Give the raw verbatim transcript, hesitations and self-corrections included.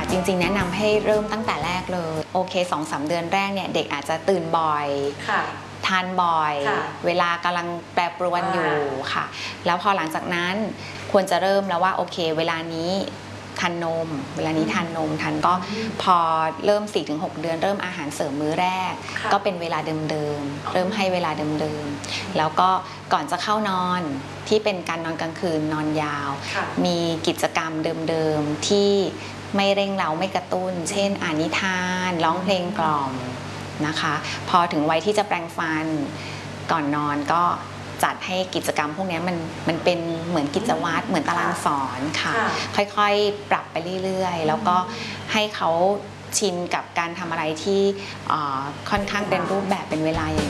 จริงๆแนะนำให้เริ่มตั้งแต่แรกเลยโอเค สองสาม เดือนแรกเนี่ยเด็กอาจจะตื่นบ่อยทานบ่อยเวลากำลังแปรปรวนอยู่ค่ะแล้วพอหลังจากนั้นควรจะเริ่มแล้วว่าโอเคเวลานี้ทานนมเวลานี้ทานนมทานก็พอเริ่ม สี่ถึงหก เดือนเริ่มอาหารเสริมมื้อแรกก็เป็นเวลาเดิมๆเริ่มให้เวลาเดิมๆแล้วก็ก่อนจะเข้านอนที่เป็นการนอนกลางคืนนอนยาวมีกิจกรรมเดิมๆที่ไม่เร่งเร้าไม่กระตุ้นเช่นอ่านนิทานร้องเพลงกล่อมนะคะพอถึงวัยที่จะแปรงฟันก่อนนอนก็จัดให้กิจกรรมพวกนี้มันมันเป็นเหมือนกิจวัตรเหมือนตารางสอนค่ะค่อยๆปรับไปเรื่อยๆแล้วก็ให้เขาชินกับการทำอะไรที่ค่อนข้างเป็นรูปแบบเป็นเวลา